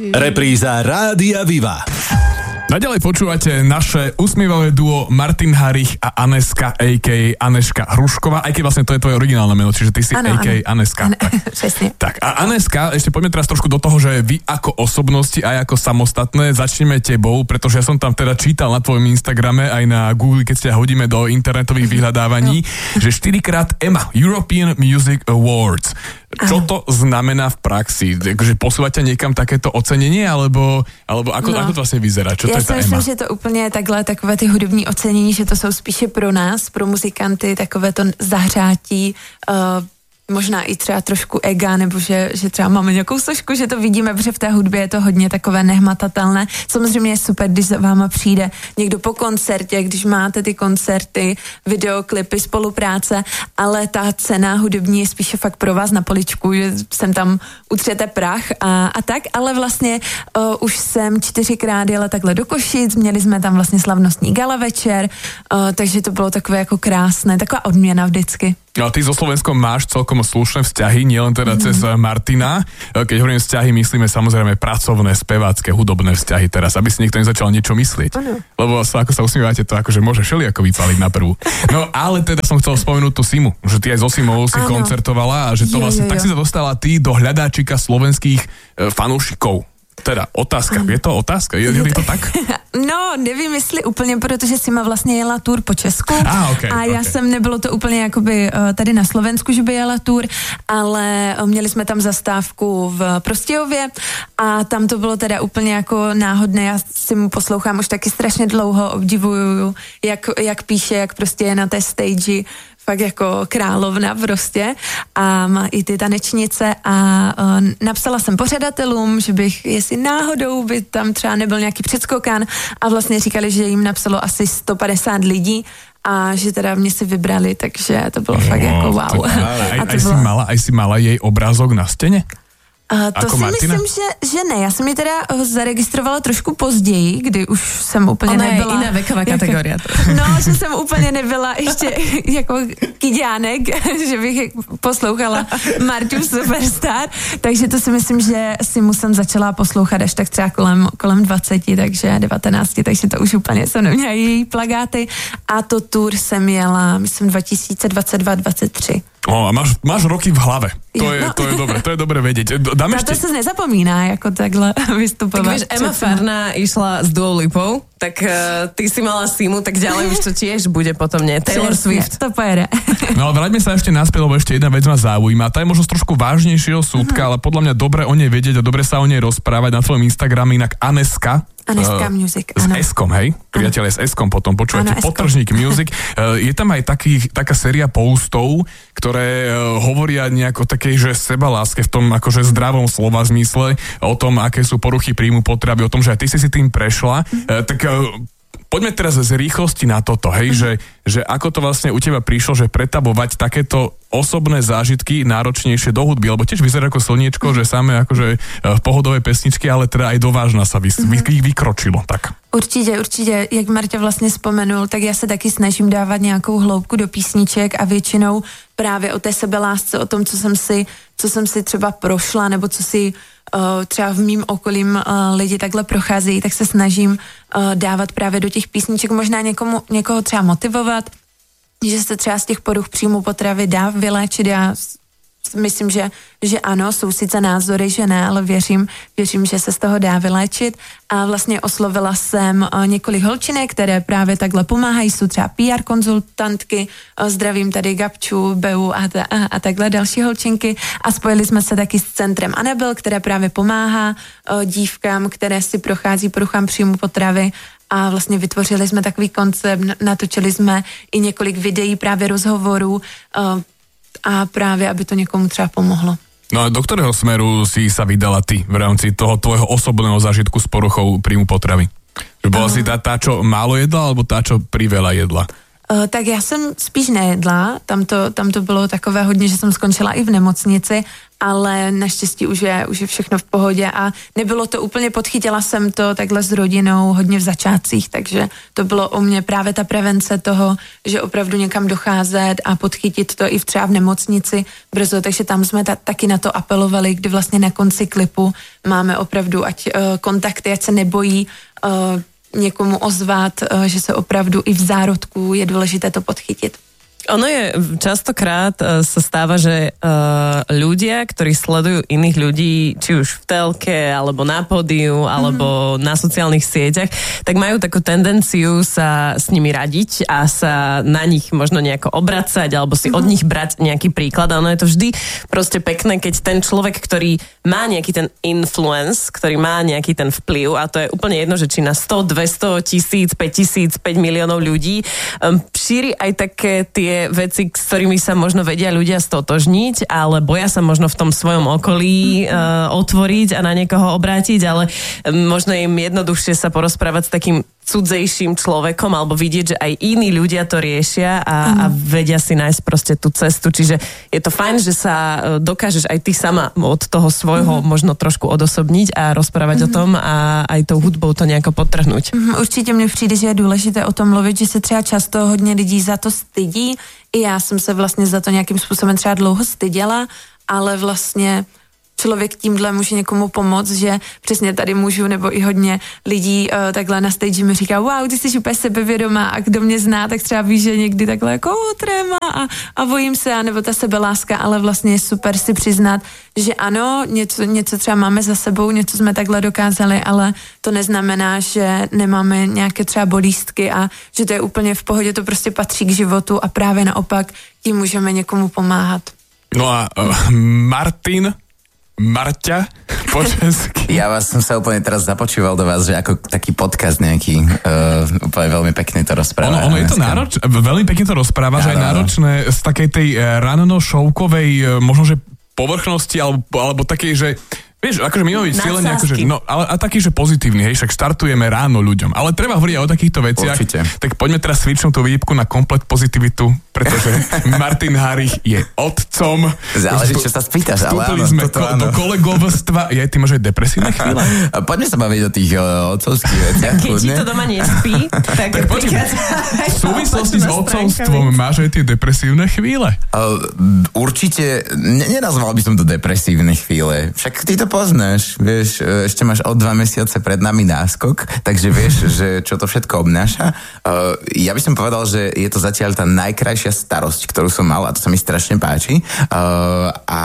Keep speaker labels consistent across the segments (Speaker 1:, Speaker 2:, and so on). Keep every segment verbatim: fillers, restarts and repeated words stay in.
Speaker 1: Repríza Rádia Viva.
Speaker 2: Naďalej počúvate naše usmievavé duo Martin Harich a Aneska, á ká á Aneška Hrušková, aj keď vlastne to je tvoje originálne meno, čiže ty si
Speaker 3: ano,
Speaker 2: á ká á Aneska.
Speaker 3: Ano, presne.
Speaker 2: Tak a Aneska, ešte poďme teraz trošku do toho, že vy ako osobnosti, aj ako samostatné, začneme tebou, pretože ja som tam teda čítal na tvojom Instagrame, aj na Google, keď sa hodíme do internetových vyhľadávaní, no. že štyrikrát é em á, European Music Awards. Čo to znamená v praxi? Takže posúvate niekam takéto ocenenie, alebo, alebo ako, no. ako to vlastne vyzerá? Čo to
Speaker 3: Já
Speaker 2: je ta
Speaker 3: si myslím,
Speaker 2: é em á?
Speaker 3: že to úplně takhle, takové ty hudební ocenění, že to jsou spíše pro nás, pro muzikanty, takové to zahřátí, uh, možná i třeba trošku ega, nebo že, že třeba máme nějakou složku, že to vidíme, protože v té hudbě je to hodně takové nehmatatelné. Samozřejmě je super, když za váma přijde někdo po koncertě, když máte ty koncerty, videoklipy, spolupráce, ale ta cena hudební je spíše fakt pro vás na poličku, že sem tam utřete prach a, a tak, ale vlastně uh, už jsem čtyřikrát jela takhle do Košic, měli jsme tam vlastně slavnostní gala večer, uh, takže to bylo takové jako krásné, taková odměna vždycky.
Speaker 2: A ty so Slovenskom máš celkom slušné vzťahy, nielen teda mm-hmm. cez Martina. Keď hovorím vzťahy, myslíme samozrejme pracovné, spevácké, hudobné vzťahy teraz, aby si niekto nezačal niečo myslieť. Ano. Lebo sa, ako sa usmievate, to akože môže všelijako vypáliť na prvú. No ale teda som chcel spomenúť tú Simu, že ty aj so Simou si ano. koncertovala a že to jo, vlastne, jo, jo. tak si sa dostala ty do hľadáčika slovenských e, fanúšikov. Teda otázka, je to otázka? Je, je to tak?
Speaker 3: No, nevím, jestli úplně, protože Sima vlastně jela tour po Česku
Speaker 2: ah, okay,
Speaker 3: a já
Speaker 2: okay.
Speaker 3: jsem, nebylo to úplně jakoby tady na Slovensku, že by jela tour, ale měli jsme tam zastávku v Prostějově a tam to bylo teda úplně jako náhodné, já si mu poslouchám už taky strašně dlouho, obdivuju, jak, jak píše, jak prostě je na té stage, fakt jako královna prostě a má i ty tanečnice a uh, napsala jsem pořadatelům, že bych, jestli náhodou by tam třeba nebyl nějaký předskokan a vlastně říkali, že jim napsalo asi sto padesát lidí a že teda mě si vybrali, takže to bylo no, fakt jako wow.
Speaker 2: Tak, aj, aj, bylo... si mala, aj si mala jej obrázok na stene?
Speaker 3: Uh, to si Martina? Myslím, že, že ne. Já jsem ji teda zaregistrovala trošku později, kdy už jsem úplně
Speaker 4: Ona
Speaker 3: nebyla...
Speaker 4: Ona je jiná veková kategoria.
Speaker 3: No, že jsem úplně nebyla ještě jako kyďánek, že bych poslouchala Martu Superstar, takže to si myslím, že si musím začala poslouchat až tak třeba kolem, kolem dvaceti, takže devatenácti, takže to už úplně jsem neměla její plagáty a to tour jsem jela, myslím, dva tisíce dvacet dva dvacet tři.
Speaker 2: O, a máš, máš roky v hlave. To je, no. to je dobre, to je dobre vedieť. Dáme
Speaker 3: ešte... To sa nezapomína, ako takhle vystupovať.
Speaker 4: Tak vieš, Emma Farná išla s Duou Lipou, tak uh, ty si mala Simu, tak ďalej už to tiež bude potom, nie? Taylor Swift.
Speaker 3: To pojede.
Speaker 2: No ale vráťme sa ešte naspäť, lebo ešte jedna vec ma zaujíma. Tá je možno trošku vážnejšieho súdka, uh-huh. ale podľa mňa dobre o nej vedieť a dobre sa o nej rozprávať na tvojom Instagrame, inak Aneska.
Speaker 3: Aneska uh, Music,
Speaker 2: S
Speaker 3: áno.
Speaker 2: S-kom, hej? Priatelia s S-kom potom počúvate Potržník Music. Uh, je tam aj taký, taká séria postov, ktoré uh, hovoria nejako takej, že sebaláske v tom akože zdravom slova zmysle, o tom, aké sú poruchy príjmu potravy, o tom, že aj ty si si tým prešla. Uh, tak uh, poďme teraz z rýchlosti na toto, hej, že, že ako to vlastne u teba prišlo, že pretabovať takéto osobné zážitky náročnejšie do hudby, lebo tiež vyzerá ako slniečko, že samé akože v pohodové pesničky, ale teda aj do vážna sa vy, vy, vykročilo, tak.
Speaker 3: Určitě, určitě, jak Marta vlastně vzpomenul, tak já se taky snažím dávat nějakou hloubku do písniček a většinou právě o té sebelásce, o tom, co jsem si, co jsem si třeba prošla, nebo co si uh, třeba v mým okolím uh, lidi takhle procházejí, tak se snažím uh, dávat právě do těch písniček, možná někomu, někoho třeba motivovat, že se třeba z těch poruch příjmu potravy dá vyléčit. Já myslím, že, že ano, jsou sice názory, že ne, ale věřím, věřím, že se z toho dá vyléčit. A vlastně oslovila jsem několik holčinek, které právě takhle pomáhají, jsou třeba P R konzultantky, zdravím tady Gabču, Beu a, ta, a, a takhle další holčinky a spojili jsme se taky s centrem Anabel, které právě pomáhá dívkám, které si prochází poruchám příjmu potravy. A vlastně vytvořili jsme takový koncept, natočili jsme i několik videí, právě rozhovorů uh, a právě, aby to někomu třeba pomohlo.
Speaker 2: No a do ktorého smeru si sa vydala ty v rámci toho tvojho osobného zážitku s poruchou príjmu potravy? Že bola uh. si tá, tá, čo málo jedla, alebo tá, čo priveľa jedla?
Speaker 3: Uh, tak já jsem spíš nejedla, tam to, tam to bylo takové hodně, že jsem skončila i v nemocnici, ale naštěstí už je, už je všechno v pohodě a nebylo to úplně, podchytila jsem to takhle s rodinou hodně v začátcích, takže to bylo o mě právě ta prevence toho, že opravdu někam docházet a podchytit to i v třeba v nemocnici brzo, takže tam jsme ta, taky na to apelovali, kdy vlastně na konci klipu máme opravdu ať uh, kontakty, ať se nebojí uh, někomu ozvat, uh, že se opravdu i v zárodku je důležité to podchytit.
Speaker 4: Ono je, častokrát uh, sa stáva, že uh, ľudia, ktorí sledujú iných ľudí, či už v telke, alebo na pódiu, alebo mm-hmm. na sociálnych sieťach, tak majú takú tendenciu sa s nimi radiť a sa na nich možno nejako obracať, alebo si mm-hmm. od nich brať nejaký príklad. A ono je to vždy proste pekné, keď ten človek, ktorý má nejaký ten influence, ktorý má nejaký ten vplyv, a to je úplne jedno, že či na sto, dvesto, tisíc, päť tisíc, päť miliónov ľudí, um, šíri aj také tie veci, s ktorými sa možno vedia ľudia stotožniť, ale boja sa možno v tom svojom okolí uh, otvoriť a na niekoho obrátiť, ale možno im jednoduchšie sa porozprávať s takým cudzejším človekom alebo vidieť, že aj iní ľudia to riešia a, a vedia si nájsť proste tú cestu. Čiže je to fajn, že sa dokážeš aj ty sama od toho svojho mm-hmm. možno trošku odosobniť a rozprávať mm-hmm. o tom a aj tou hudbou to nejako podtrhnúť.
Speaker 3: Mm-hmm. Určitě mně přijde, že je důležité o tom mluvit, že se třeba často hodně lidí za to stydí. I já jsem se vlastně za to nějakým způsobem třeba dlouho styděla, ale vlastně člověk tímhle může někomu pomoct, že přesně tady můžu, nebo i hodně lidí uh, takhle na stage mi říká, wow, ty jsi úplně sebevědomá a kdo mě zná, tak třeba ví, že někdy takhle jako tréma a, a bojím se, nebo ta sebeláska, ale vlastně je super si přiznat, že ano, něco, něco třeba máme za sebou, něco jsme takhle dokázali, ale to neznamená, že nemáme nějaké třeba bolístky a že to je úplně v pohodě, to prostě patří k životu a právě naopak tím můžeme někomu pomáhat.
Speaker 2: No a uh, Martin Marťa po česky.
Speaker 5: Ja vás som sa úplne teraz započúval do vás, že ako taký podcast nejaký, uh, úplne veľmi pekne to rozpráva.
Speaker 2: Ono, ono je to náročné, veľmi pekne to rozpráva, že aj náročné z takej tej ranno-showkovej možno, že povrchnosti, alebo, alebo takej, že vieš, akože my máme byť cieľene, akože, no, ale a taký, že pozitívny, hej, však štartujeme ráno ľuďom. Ale treba hovoriť aj o takýchto veciach.
Speaker 5: Určite.
Speaker 2: Tak poďme teraz switchnúť tú výjibku na komplet pozitivitu, pretože Martin Harich je otcom.
Speaker 5: Záleží, čo sa spýtaš, ale áno,
Speaker 2: sme
Speaker 5: toto
Speaker 2: ko,
Speaker 5: áno.
Speaker 2: do kolegovstva. Je, ty máš aj depresívne chvíle?
Speaker 5: Poďme sa baviť o tých uh, otcovských veciach.
Speaker 4: Keď ti to doma nespí, tak...
Speaker 2: tak poďme, v súvislosti s otcovstvom máš aj tie depresívne chvíle?
Speaker 5: Uh, určite, ne, nenazval by som to depresívne chvíle. Však ty to poznáš, vieš, ešte máš o dva mesiace pred nami náskok, takže vieš, že čo to všetko obnáša. Uh, ja by som povedal, že je to zatiaľ tá najkrajšia starosť, ktorú som mal a to sa mi strašne páči. Uh, a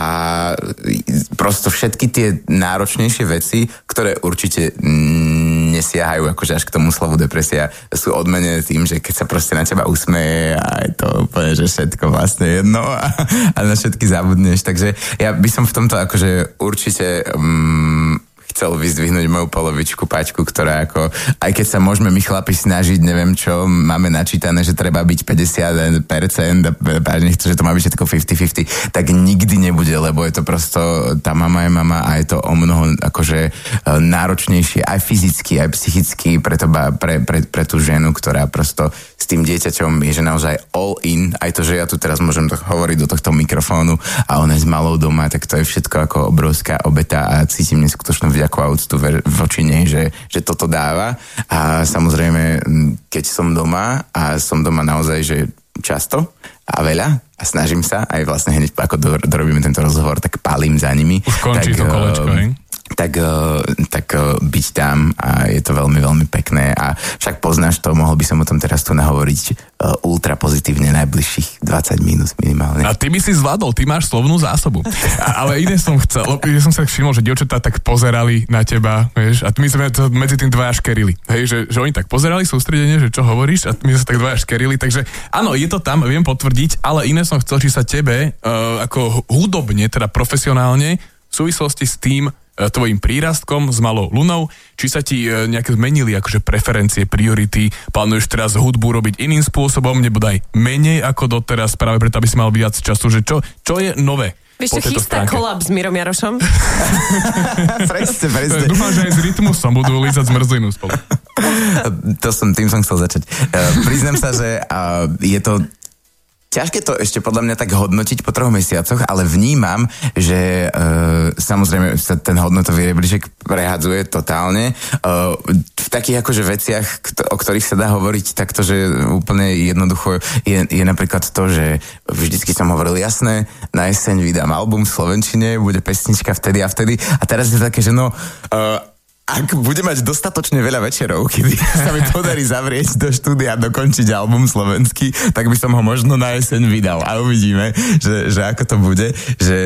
Speaker 5: prosto všetky tie náročnejšie veci, ktoré určite nesiahajú akože až k tomu slovu depresia, sú odmenené tým, že keď sa proste na teba usmeje a je to úplne, že všetko vlastne jedno a, a na všetky zabudneš. Takže ja by som v tomto akože určite um, chcel vyzdvihnúť moju polovičku Paťku, ktorá ako, aj keď sa môžeme my chlapi snažiť, neviem čo, máme načítané, že treba byť päťdesiat percent a pážne chce, že to má byť všetko päťdesiat päťdesiat, tak nikdy nebude, lebo je to prosto, tá mama je mama a je to o mnoho akože náročnejšie aj fyzicky, aj psychicky pre, to, pre, pre, pre tú ženu, ktorá prosto s tým dieťaťom je, že naozaj all in, aj to, že ja tu teraz môžem to hovoriť do tohto mikrofónu a ona je s malou doma, tak to je všetko ako obrovská obeta a cítim neskutočnú vďaku a úctu voči nej, že, že toto dáva. A samozrejme, keď som doma a som doma naozaj, že často a veľa a snažím sa, aj vlastne hneď ako do, dorobíme tento rozhovor, tak palím za nimi.
Speaker 2: Už končí
Speaker 5: tak,
Speaker 2: to kolečko, hej?
Speaker 5: tak, tak byť tam a je to veľmi, veľmi pekné a však poznáš to, mohol by som o tom teraz tu nahovoriť ultra pozitívne najbližších dvadsať minút minimálne.
Speaker 2: A ty by si zvládol, ty máš slovnú zásobu. A, ale iné som chcel, že som sa všimol, že dievčatá tak pozerali na teba, vieš, a my sme to medzi tým dvaja škerili, hej, že, že oni tak pozerali sústredene, že čo hovoríš a my sa tak dvaja škerili, takže áno, je to tam, viem potvrdiť, ale iné som chcel, či sa tebe uh, ako hudobne, teda profesionálne v súvislosti s tým tvojim prírastkom s malou Lunou, či sa ti nejaké zmenili akože preferencie, priority, plánuješ teraz hudbu robiť iným spôsobom, nebo aj menej ako doteraz, práve preto, aby si mal viac času, že čo, čo je nové?
Speaker 4: Vieš, čo chystá kolab s Mirom Jarošom?
Speaker 5: presne, presne.
Speaker 2: Dúfam, že aj s Rytmusom budú lízať zmrzlinu spolu.
Speaker 5: To som, tým som chcel začať. Uh, priznám sa, že uh, je to ťažké to ešte podľa mňa tak hodnotiť po troch mesiacoch, ale vnímam, že uh, samozrejme sa ten hodnotový rebríček prehadzuje totálne. Uh, v takých akože veciach, o ktorých sa dá hovoriť takto, že úplne jednoducho je, je napríklad to, že vždycky som hovoril, jasné, na jeseň vydám album v slovenčine, bude pesnička vtedy a vtedy. A teraz je také, že no... Uh, ak bude mať dostatočne veľa večerov, kedy sa mi podarí zavrieť do štúdia a dokončiť album slovenský, tak by som ho možno na jeseň vydal. A uvidíme, že, že ako to bude, že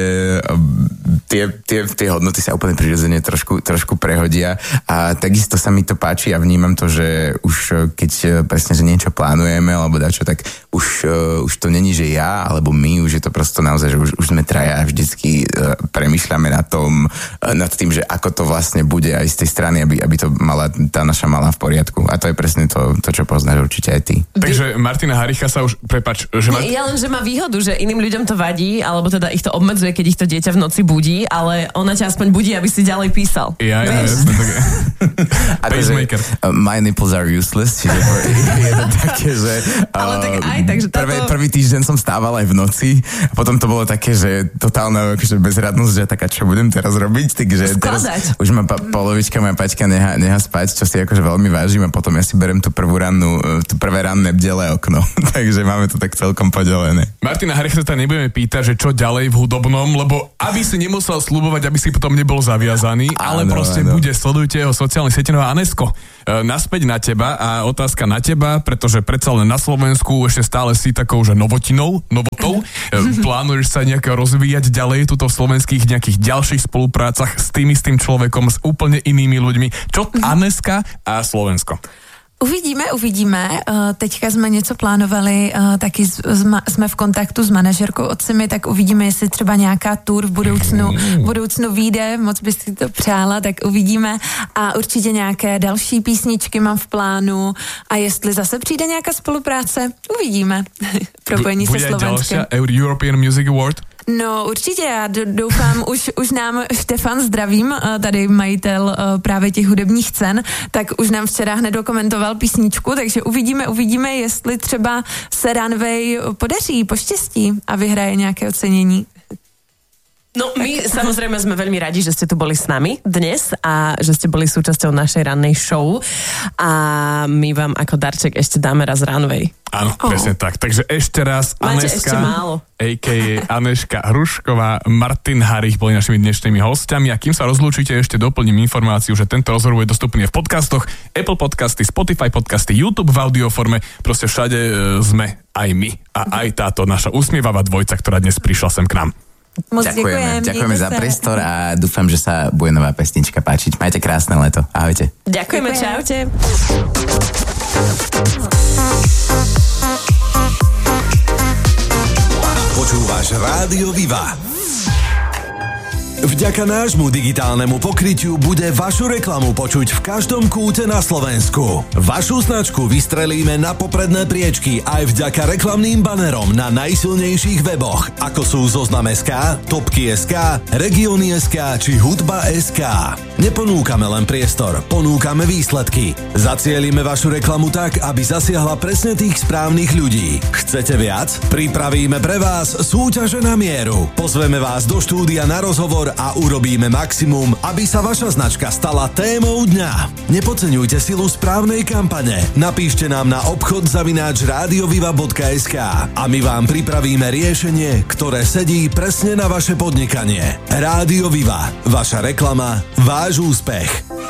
Speaker 5: tie, tie, tie hodnoty sa úplne prirodzene trošku, trošku prehodia a takisto sa mi to páči a vnímam to, že už keď presne, že niečo plánujeme alebo dačo, tak už, už to není, že ja alebo my, už je to prosto naozaj, že už, už sme traja a vždycky premýšľame na tom, nad tým, že ako to vlastne bude aj z tej strany, aby, aby to mala tá naša malá v poriadku. A to je presne to, to čo poznáš určite aj ty.
Speaker 2: Takže Martina Haricha sa už, prepáč, že Mart...
Speaker 4: Ja len, že má výhodu, že iným ľuďom to vadí, alebo teda ich to obmedzuje, keď ich to dieťa v noci budí, ale ona ťa aspoň budí, aby si ďalej písal.
Speaker 2: Ja, ja, jasne, tak je. Pacemaker.
Speaker 5: Uh, my nipples are useless, čiže je to také, že... Uh,
Speaker 4: ale tak aj, takže táto...
Speaker 5: Prvý, prvý týždeň som stával aj v noci, a potom to bolo také, že totálna akože bezradnosť, že taká, čo budem teraz robiť, takže teraz už ma pa, polovička moja pačka neha, neha spať, čo si akože veľmi vážim a potom ja si berem tú prvú rannú, tú prvé ranné bdele okno. Takže máme to tak celkom podelené.
Speaker 2: Martina Haricha sa nebudeme pýtať, že čo ďalej v hudobnom, lebo aby si nemusel sľubovať, aby si potom nebol zaviazaný, ale
Speaker 5: áno,
Speaker 2: proste
Speaker 5: áno.
Speaker 2: Bude, sledujte jeho sociálnych sietí. No a Anesko, e, naspäť na teba a otázka na teba, pretože predsa len na Slovensku ešte stále si takou, že novotinou, novotou. E, plánuješ sa nejako rozvíjať ďalej tuto v slovenských nejakých ďalších spoluprácach s tým istým človekom, s úplne inými ľuďmi. Čo Aneska a Slovensko?
Speaker 3: Uvidíme, uvidíme. Teďka jsme něco plánovali, taky jsme v kontaktu s manažerkou od Simi, tak uvidíme, jestli třeba nějaká tour v budoucnu, v budoucnu vyjde, moc by si to přála, tak uvidíme. A určitě nějaké další písničky mám v plánu a jestli zase přijde nějaká spolupráce, uvidíme. Propojení se Slovenskem.
Speaker 2: Bude ďalšia European Music Award?
Speaker 3: No určitě, já doufám, už, už nám Štefan, zdravím, tady majitel právě těch hudebních cen, tak už nám včera hned dokumentoval písničku, takže uvidíme, uvidíme, jestli třeba se Runway podaří, poštěstí a vyhraje nějaké ocenění.
Speaker 4: No my samozrejme sme veľmi radi, že ste tu boli s nami dnes a že ste boli súčasťou našej rannej show a my vám ako darček ešte dáme raz Runway.
Speaker 2: Áno, oh. presne tak. Takže ešte raz
Speaker 4: Máte
Speaker 2: Aneska,
Speaker 4: ešte málo.
Speaker 2: á ká á Aneška Hrušková, Martin Harich boli našimi dnešnými hostiami a kým sa rozlúčite, ešte doplním informáciu, že tento rozhovor je dostupný v podcastoch, Apple podcasty, Spotify podcasty, YouTube v audioforme, proste všade e, sme aj my a aj táto naša usmievavá dvojca, ktorá dnes prišla sem k nám.
Speaker 3: Moc
Speaker 5: ďakujeme,
Speaker 3: ďakujem,
Speaker 5: ďakujeme za
Speaker 3: sa.
Speaker 5: priestor a dúfam, že sa bude nová pesnička páčiť. Majte krásne leto. Ahojte.
Speaker 4: Ďakujeme, čaute.
Speaker 1: Počúvaš Rádio Viva. Vďaka nášmu digitálnemu pokrytiu bude vašu reklamu počuť v každom kúte na Slovensku. Vašu značku vystrelíme na popredné priečky aj vďaka reklamným banerom na najsilnejších weboch, ako sú Zoznam bodka es ká, Topky bodka es ká, Regióny bodka es ká či Hudba bodka es ká. Neponúkame len priestor, ponúkame výsledky. Zacielime vašu reklamu tak, aby zasiahla presne tých správnych ľudí. Chcete viac? Pripravíme pre vás súťaže na mieru. Pozveme vás do štúdia na rozhovor a urobíme maximum, aby sa vaša značka stala témou dňa. Nepodceňujte silu správnej kampane. Napíšte nám na obchod zavináč radioviva bodka es ká a my vám pripravíme riešenie, ktoré sedí presne na vaše podnikanie. Rádio Viva. Vaša reklama, váš úspech.